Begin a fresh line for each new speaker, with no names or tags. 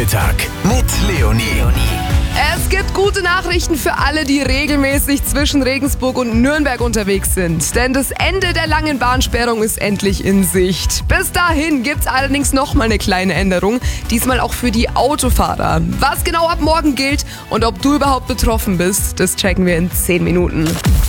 Mittag mit Leonie.
Es gibt gute Nachrichten für alle, die regelmäßig zwischen Regensburg und Nürnberg unterwegs sind. Denn das Ende der langen Bahnsperrung ist endlich in Sicht. Bis dahin gibt's allerdings nochmal eine kleine Änderung. Diesmal auch für die Autofahrer. Was genau ab morgen gilt und ob du überhaupt betroffen bist, das checken wir in 10 Minuten.